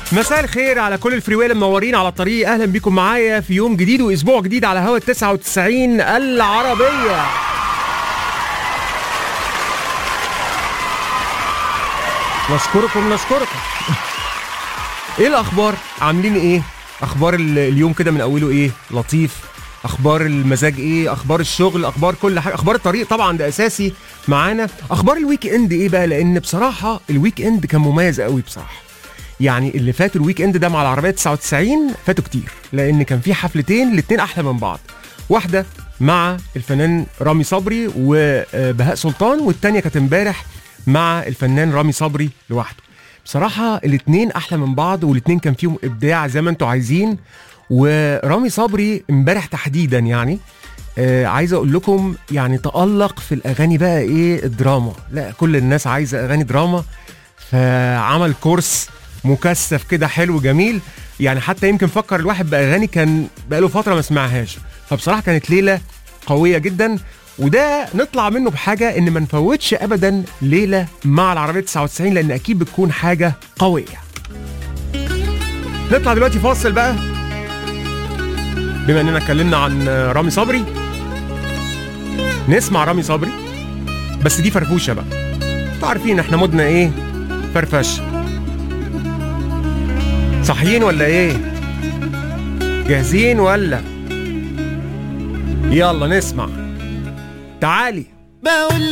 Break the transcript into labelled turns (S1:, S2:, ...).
S1: مساء الخير على كل الفريويل منورين على الطريق. اهلا بيكم معايا في يوم جديد واسبوع جديد على هوا 99 العربيه. نشكركم. ايه الاخبار؟ عاملين ايه؟ اخبار اليوم كده من اوله ايه؟ لطيف. اخبار المزاج ايه؟ اخبار الشغل، اخبار كل حاجه، اخبار الطريق طبعا ده اساسي معانا. اخبار الويك اند ايه بقى؟ لان بصراحه الويك اند كان مميز قوي بصراحه. يعني اللي فات الويك اند ده مع العربيه 99 فاتوا كتير، لان كان في حفلتين الاتنين احلى من بعض. واحده مع الفنان رامي صبري وبهاء سلطان، والتانيه كانت امبارح مع الفنان رامي صبري لوحده. بصراحه الاتنين احلى من بعض، والاتنين كان فيهم ابداع زي ما انتوا عايزين. ورامي صبري امبارح تحديدا يعني عايز اقول لكم يعني تألق في الاغاني بقى ايه الدراما. لا كل الناس عايزه اغاني دراما، فعمل كورس مكثف كده حلو جميل. يعني حتى يمكن فكر الواحد باغاني كان بقاله فتره ما سمعهاش. فبصراحه كانت ليله قويه جدا، وده نطلع منه بحاجه ان ما نفوتش ابدا ليله مع العربيه 99، لان اكيد بتكون حاجه قويه. نطلع دلوقتي فاصل بقى، بما اننا اتكلمنا عن رامي صبري نسمع رامي صبري، بس دي فرفوشه بقى. انتوا عارفين احنا مودنا ايه؟ فرفشه. صحيين ولا ايه؟ جاهزين ولا؟ يلا نسمع. تعالي.